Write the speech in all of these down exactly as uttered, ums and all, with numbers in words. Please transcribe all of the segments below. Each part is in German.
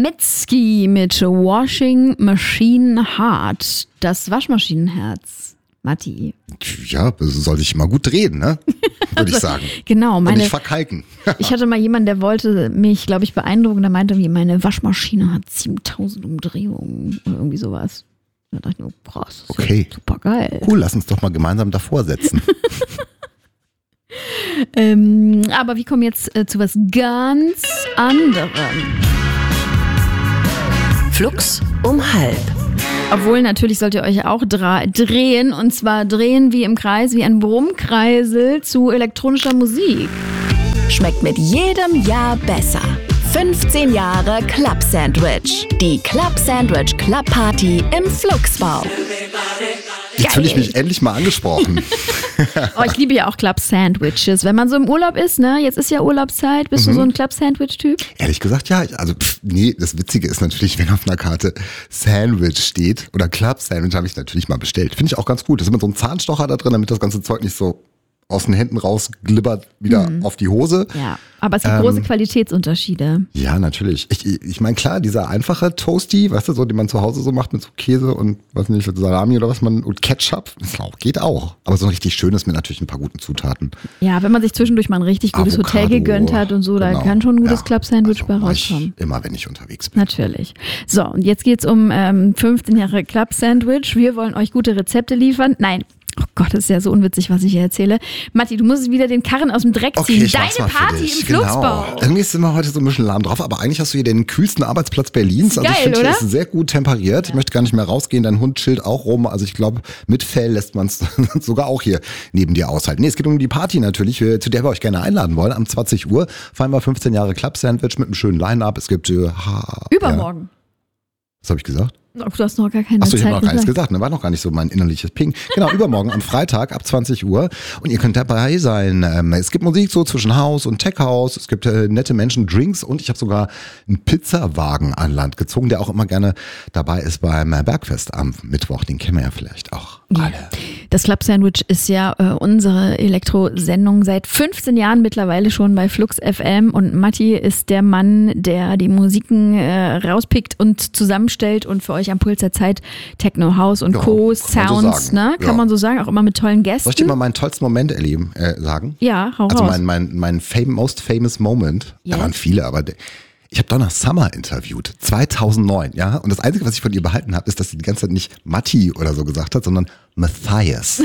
Mitski mit Washing Machine Heart. Das Waschmaschinenherz. Matti. Ja, das soll sich mal gut drehen, ne? Würde ich sagen. Genau. Meine, und nicht verkalken. Ich hatte mal jemanden, der wollte mich, glaube ich, beeindrucken. Der meinte, wie meine Waschmaschine hat siebentausend Umdrehungen oder irgendwie sowas. Da dachte ich, oh krass, das ist okay. ja super geil. Cool, lass uns doch mal gemeinsam davor setzen. ähm, aber wir kommen jetzt äh, zu was ganz anderem. Flux um halb. Obwohl, natürlich sollt ihr euch auch dra- drehen. Und zwar drehen wie im Kreis, wie ein Brummkreisel zu elektronischer Musik. Schmeckt mit jedem Jahr besser. fünfzehn Jahre Club Sandwich. Die Club Sandwich Club Party im Flugsbau. Jetzt fühle ich mich endlich mal angesprochen. Oh, ich liebe ja auch Club Sandwiches. Wenn man so im Urlaub ist, ne? Jetzt ist ja Urlaubszeit. Bist mhm. du so ein Club Sandwich-Typ? Ehrlich gesagt, ja. Also, pff, nee, das Witzige ist natürlich, wenn auf einer Karte Sandwich steht oder Club Sandwich, habe ich natürlich mal bestellt. Finde ich auch ganz gut. Da ist immer so ein Zahnstocher da drin, damit das ganze Zeug nicht so aus den Händen rausglibbert, wieder mhm. auf die Hose. Ja, aber es gibt ähm, große Qualitätsunterschiede. Ja, natürlich. Ich, ich meine, klar, dieser einfache Toasty, weißt du, so, den man zu Hause so macht mit so Käse und, weiß nicht, Salami oder was man, und Ketchup, das auch, geht auch. Aber so ein richtig schönes mit natürlich ein paar guten Zutaten. Ja, wenn man sich zwischendurch mal ein richtig gutes Avocado, Hotel gegönnt hat und so, genau. da kann schon ein gutes ja, Club-Sandwich also bei rauskommen. Immer, wenn ich unterwegs bin. Natürlich. So, und jetzt geht's um ähm, fünfzehn Jahre Club-Sandwich. Wir wollen euch gute Rezepte liefern. Nein. Oh Gott, das ist ja so unwitzig, was ich hier erzähle. Matti, du musst wieder den Karren aus dem Dreck ziehen. Okay, ich Deine Party im Flugsbau. Genau. Irgendwie ist immer heute so ein bisschen lahm drauf, aber eigentlich hast du hier den kühlsten Arbeitsplatz Berlins. Also geil, ich finde, hier oder? ist sehr gut temperiert. Ja. Ich möchte gar nicht mehr rausgehen. Dein Hund chillt auch rum. Also ich glaube, mit Fell lässt man es sogar auch hier neben dir aushalten. Nee, es geht um die Party natürlich, zu der wir euch gerne einladen wollen. Am zwanzig Uhr feiern wir fünfzehn Jahre Club Sandwich mit einem schönen Line-Up. Es gibt äh, ha, Übermorgen. Ja. Was habe ich gesagt? Oh, du hast noch gar keine Achso, ich Zeit habe noch gar nichts gesagt, ne? War noch gar nicht so mein innerliches Ping. Genau, übermorgen am Freitag ab zwanzig Uhr und ihr könnt dabei sein. Ähm, es gibt Musik so zwischen Haus und Tech House, es gibt äh, nette Menschen, Drinks und ich habe sogar einen Pizzawagen an Land gezogen, der auch immer gerne dabei ist beim Bergfest am Mittwoch. Den kennen wir ja vielleicht auch alle. Ja. Das Club Sandwich ist ja äh, unsere Elektro-Sendung seit fünfzehn Jahren mittlerweile schon bei Flux F M und Matti ist der Mann, der die Musiken äh, rauspickt und zusammenstellt und für euch am Puls der Zeit Techno House und ja, Co. Sounds, so ne? Kann ja. man so sagen, auch immer mit tollen Gästen. Soll ich dir mal meinen tollsten Moment erleben, äh, sagen? Ja, hau also raus. Also mein, mein, mein fam- most famous Moment, ja. da waren viele, aber der, ich habe Donna Summer interviewt, zweitausendneun, ja. Und das Einzige, was ich von ihr behalten habe, ist, dass sie die ganze Zeit nicht Matti oder so gesagt hat, sondern Matthias.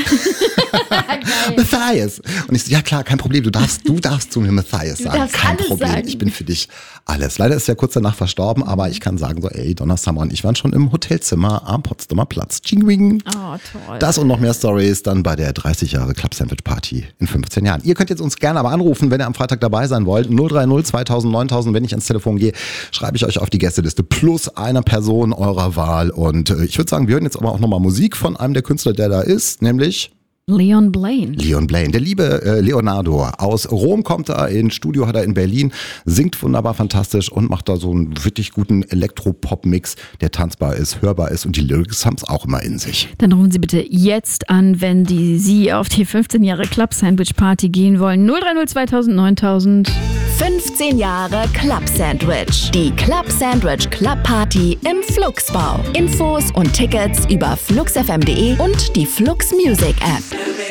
Matthias. Und ich so, ja klar, kein Problem, du darfst, du darfst zu mir Matthias sagen. darfst Kein alles Problem, sagen. ich bin für dich alles. Leider ist er kurz danach verstorben, aber ich kann sagen so, ey, Donna Summer und ich waren schon im Hotelzimmer am Potsdamer Platz. Ching-wing. Oh, toll. Das und noch mehr Stories dann bei der dreißig Jahre Club Sandwich Party in fünfzehn Jahren. Ihr könnt jetzt uns gerne aber anrufen, wenn ihr am Freitag dabei sein wollt. null drei null zweitausend neuntausend, wenn ich ans Telefon gehe, schreibe ich euch auf die Gästeliste plus einer Person eurer Wahl. Und äh, ich würde sagen, wir hören jetzt aber auch nochmal Musik von einem der Künstler, der da ist, nämlich Leon Blaine. Leon Blaine, der liebe äh, Leonardo. Aus Rom kommt er, ins Studio hat er in Berlin, singt wunderbar fantastisch und macht da so einen wirklich guten Elektropop-Mix, der tanzbar ist, hörbar ist und die Lyrics haben es auch immer in sich. Dann rufen Sie bitte jetzt an, wenn die Sie auf die fünfzehn Jahre Club Sandwich Party gehen wollen. null drei null zweitausend neuntausend. fünfzehn Jahre Club Sandwich. Die Club Sandwich Club Party im Flugsbau. Infos und Tickets über fluxfm punkt de und die Flux Music App.